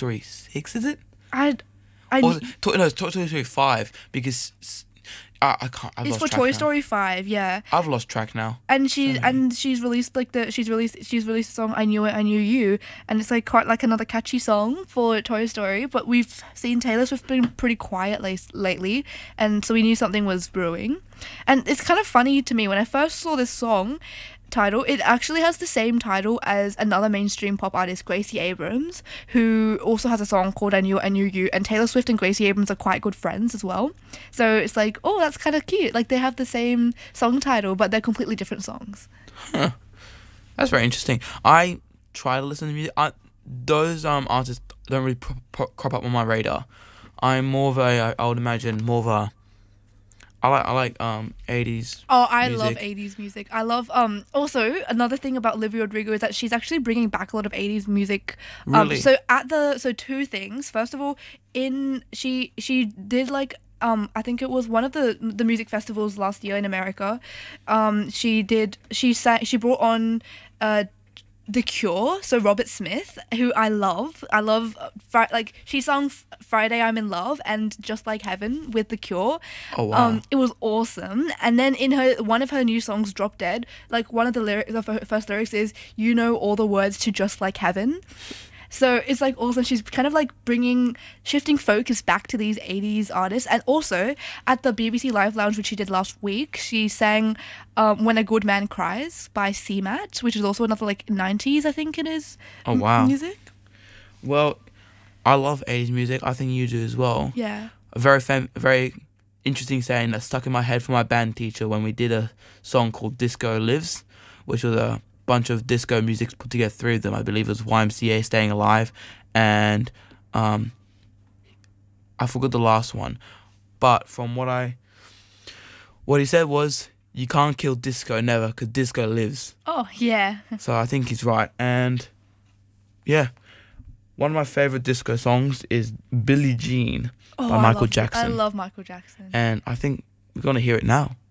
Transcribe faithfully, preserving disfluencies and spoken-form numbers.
Story six, is it? I, I. Or, to, no, it's Toy Story five, because I, I can't. I've It's lost for track Toy now. Story five, yeah. I've lost track now. And she So- and she's released like the she's released she's released a song I Knew It I Knew You, and it's like quite like another catchy song for Toy Story. But we've seen Taylor Swift been pretty quiet late, lately, and so we knew something was brewing. And it's kind of funny to me when I first saw this song title, it actually has the same title as another mainstream pop artist, Gracie Abrams, who also has a song called I Knew It I Knew You, and Taylor Swift and Gracie Abrams are quite good friends as well. So it's like, oh, that's kind of cute. Like they have the same song title, but they're completely different songs. Huh. That's very interesting. I try to listen to music. I, those um artists don't really pro- pro- crop up on my radar. I'm more of a, I would imagine, more of a, I like, I like um eighties. Oh, I music. love eighties music. I love um also another thing about Olivia Rodrigo is that she's actually bringing back a lot of eighties music. Um, Really? So at the so two things. First of all, in she she did like um I think it was one of the the music festivals last year in America. Um she did she sang she brought on uh The Cure, so Robert Smith, who I love. I love, uh, fri- like, she sung F- Friday I'm in Love and Just Like Heaven with The Cure. Oh, wow. Um, it was awesome. And then in her, one of her new songs, Drop Dead, like, one of the lyrics, of her first lyrics is, you know all the words to Just Like Heaven. So it's like awesome. She's kind of like bringing, shifting focus back to these eighties artists. And also at the B B C Live Lounge, which she did last week, she sang um, When a Good Man Cries by C Mat, which is also another like nineties, I think it is. Oh, m- wow. Music. Well, I love eighties music. I think you do as well. Yeah. A very fam- very interesting saying that stuck in my head from my band teacher when we did a song called Disco Lives, which was a bunch of disco music put together through them. I believe it was Y M C A, Staying Alive, and um, I forgot the last one. But from what I, what he said was, you can't kill disco, never, because disco lives. Oh, yeah. So I think he's right. And yeah, one of my favorite disco songs is Billie Jean Oh, by I Michael love- Jackson. I love Michael Jackson. And I think we're going to hear it now.